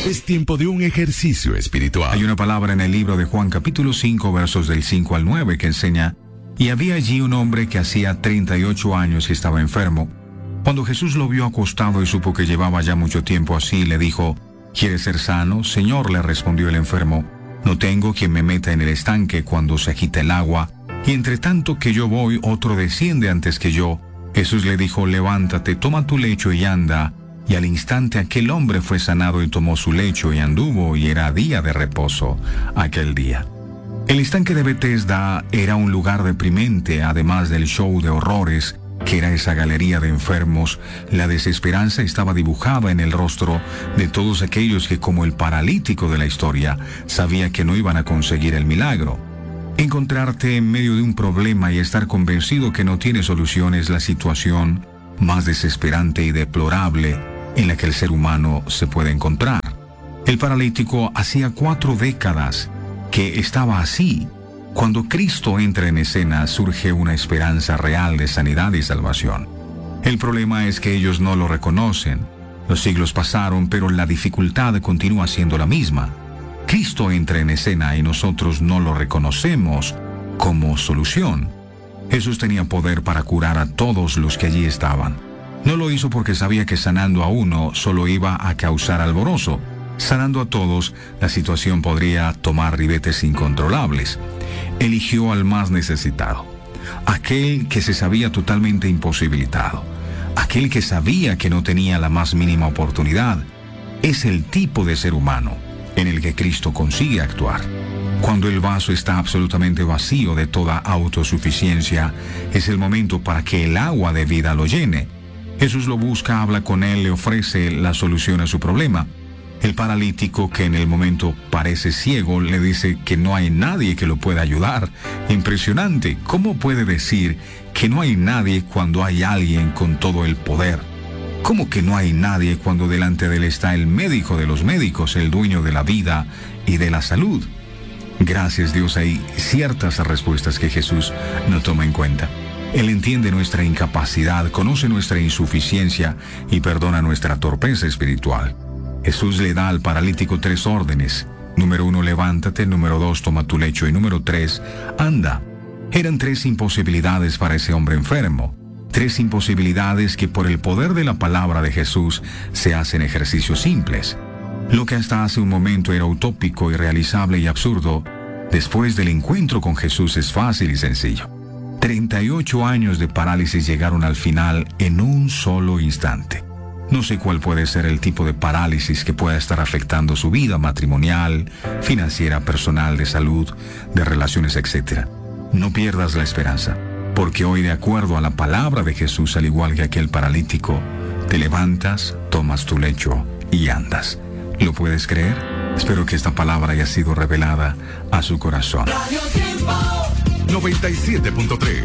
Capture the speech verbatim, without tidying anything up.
Es tiempo de un ejercicio espiritual. Hay una palabra en el libro de Juan capítulo cinco, versos del cinco al nueve, que enseña: y había allí un hombre que hacía treinta y ocho años y estaba enfermo. Cuando Jesús lo vio acostado y supo que llevaba ya mucho tiempo así, le dijo: ¿quieres ser sano? Señor, le respondió el enfermo, no tengo quien me meta en el estanque cuando se agita el agua, y entre tanto que yo voy, otro desciende antes que yo. Jesús le dijo: levántate, toma tu lecho y anda. Y al instante aquel hombre fue sanado y tomó su lecho y anduvo, y era día de reposo aquel día. El estanque de Betesda era un lugar deprimente, además del show de horrores que era esa galería de enfermos. La desesperanza estaba dibujada en el rostro de todos aquellos que, como el paralítico de la historia, sabía que no iban a conseguir el milagro. Encontrarte en medio de un problema y estar convencido que no tiene solución es la situación más desesperante y deplorable en la que el ser humano se puede encontrar. El paralítico hacía cuatro décadas que estaba así. Cuando Cristo entra en escena, surge una esperanza real de sanidad y salvación. El problema es que ellos no lo reconocen. Los siglos pasaron, pero la dificultad continúa siendo la misma. Cristo entra en escena y nosotros no lo reconocemos como solución. Jesús tenía poder para curar a todos los que allí estaban. No lo hizo porque sabía que sanando a uno solo iba a causar alborozo. Sanando a todos, la situación podría tomar ribetes incontrolables. Eligió al más necesitado, aquel que se sabía totalmente imposibilitado, aquel que sabía que no tenía la más mínima oportunidad. Es el tipo de ser humano en el que Cristo consigue actuar. Cuando el vaso está absolutamente vacío de toda autosuficiencia, es el momento para que el agua de vida lo llene. Jesús lo busca, habla con él, le ofrece la solución a su problema. El paralítico, que en el momento parece ciego, le dice que no hay nadie que lo pueda ayudar. Impresionante. ¿Cómo puede decir que no hay nadie cuando hay alguien con todo el poder? ¿Cómo que no hay nadie cuando delante de él está el médico de los médicos, el dueño de la vida y de la salud? Gracias, Dios, hay ciertas respuestas que Jesús no toma en cuenta. Él entiende nuestra incapacidad, conoce nuestra insuficiencia y perdona nuestra torpeza espiritual. Jesús le da al paralítico tres órdenes. Número uno, levántate. Número dos, toma tu lecho. Y número tres, anda. Eran tres imposibilidades para ese hombre enfermo. Tres imposibilidades que por el poder de la palabra de Jesús se hacen ejercicios simples. Lo que hasta hace un momento era utópico, irrealizable y absurdo, después del encuentro con Jesús es fácil y sencillo. treinta y ocho años de parálisis llegaron al final en un solo instante. No sé cuál puede ser el tipo de parálisis que pueda estar afectando su vida matrimonial, financiera, personal, de salud, de relaciones, etcétera. No pierdas la esperanza, porque hoy, de acuerdo a la palabra de Jesús, al igual que aquel paralítico, te levantas, tomas tu lecho y andas. ¿Lo puedes creer? Espero que esta palabra haya sido revelada a su corazón. noventa y siete punto tres